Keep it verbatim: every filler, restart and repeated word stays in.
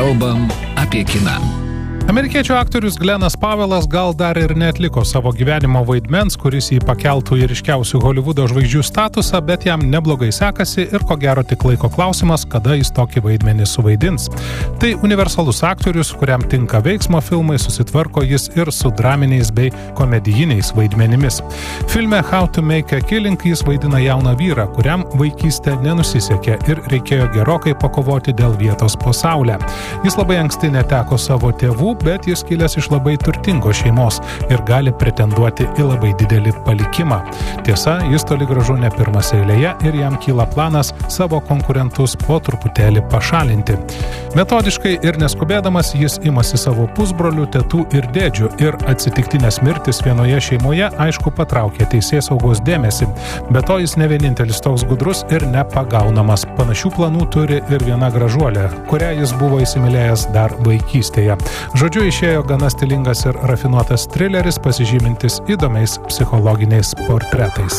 Kalbam apie kiną. Amerikiečių aktorius Glenas Pavelas gal dar ir neatliko savo gyvenimo vaidmens, kuris jį pakeltų į ryškiausių Holivudo žvaigždžių statusą, bet jam neblogai sekasi ir ko gero tik laiko klausimas, kada jis tokį vaidmenį suvaidins. Tai universalus aktorius, kuriam tinka veiksmo filmai, susitvarko jis ir su draminiais bei komedijiniais vaidmenimis. Filme How to Make a Killing jis vaidina jauną vyrą, kuriam vaikystė nenusisekė ir reikėjo gerokai pakovoti dėl vietos po saule. Jis labai anksti neteko savo tėvų, bet jis kilęs iš labai turtingos šeimos ir gali pretenduoti į labai didelį palikimą. Tiesa, jis toli gražu ne pirmas eilėje ir jam kyla planas savo konkurentus po truputėlį pašalinti. Metodiškai ir neskubėdamas jis imasi savo pusbrolių, tetų ir dėdžių ir atsitiktinės mirtis vienoje šeimoje aišku patraukia teisėsaugos dėmesį. Be to jis ne vienintelis toks gudrus ir nepagaunamas. Panašių planų turi ir viena gražuolė, kurią jis buvo įsimylėjęs dar vaikystėje. Žodžiu, išėjo gana stilingas ir rafinuotas trileris, pasižymintis įdomiais psichologiniais portretais.